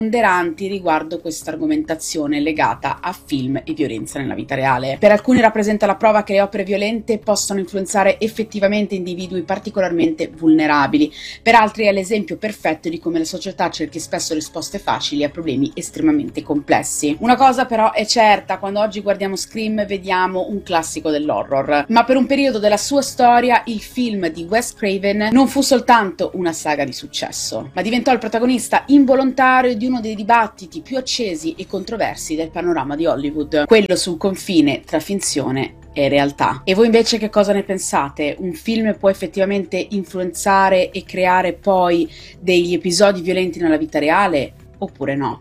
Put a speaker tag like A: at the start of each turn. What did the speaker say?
A: ponderanti riguardo questa argomentazione legata a film e violenza nella vita reale. Per alcuni rappresenta la prova che le opere violente possono influenzare effettivamente individui particolarmente vulnerabili, per altri è l'esempio perfetto di come la società cerchi spesso risposte facili a problemi estremamente complessi. Una cosa però è certa, quando oggi guardiamo Scream vediamo un classico dell'horror, ma per un periodo della sua storia il film di Wes Craven non fu soltanto una saga di successo, ma diventò il protagonista involontario di uno dei dibattiti più accesi e controversi del panorama di Hollywood, quello sul confine tra finzione e realtà. E voi invece che cosa ne pensate? Un film può effettivamente influenzare e creare poi degli episodi violenti nella vita reale oppure no?